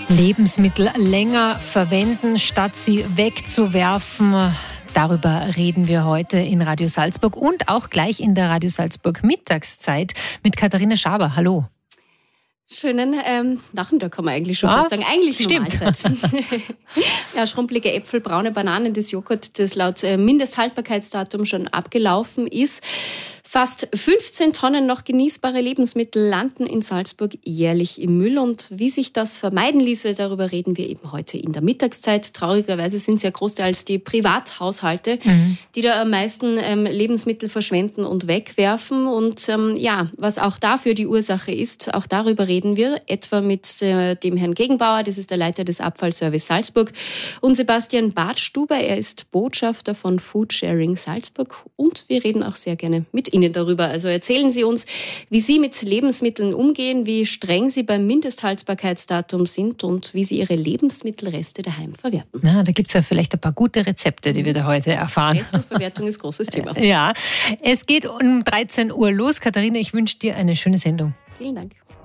Lebensmittel länger verwenden, statt sie wegzuwerfen. Darüber reden wir heute in Radio Salzburg und auch gleich in der Radio Salzburg Mittagszeit mit Katharina Schaber. Hallo. Schönen Nachmittag kann man eigentlich schon fast sagen. Eigentlich stimmt. Mahlzeit. Ja, schrumpelige Äpfel, braune Bananen, das Joghurt, das laut Mindesthaltbarkeitsdatum schon abgelaufen ist. Fast 15 Tonnen noch genießbare Lebensmittel landen in Salzburg jährlich im Müll. Und wie sich das vermeiden ließe, darüber reden wir eben heute in der Mittagszeit. Traurigerweise sind es ja großteils die Privathaushalte, die da am meisten Lebensmittel verschwenden und wegwerfen. Und was auch dafür die Ursache ist, auch darüber reden wir, etwa mit dem Herrn Gegenbauer, das ist der Leiter des Abfallservice Salzburg, und Sebastian Badstuber, er ist Botschafter von Foodsharing Salzburg. Und wir reden auch sehr gerne mit Ihnen darüber. Also erzählen Sie uns, wie Sie mit Lebensmitteln umgehen, wie streng Sie beim Mindesthaltbarkeitsdatum sind und wie Sie Ihre Lebensmittelreste daheim verwerten. Ja, da gibt es ja vielleicht ein paar gute Rezepte, die wir da heute erfahren. Restverwertung ist großes Thema. Ja, es geht um 13 Uhr los. Katharina, ich wünsche dir eine schöne Sendung. Vielen Dank.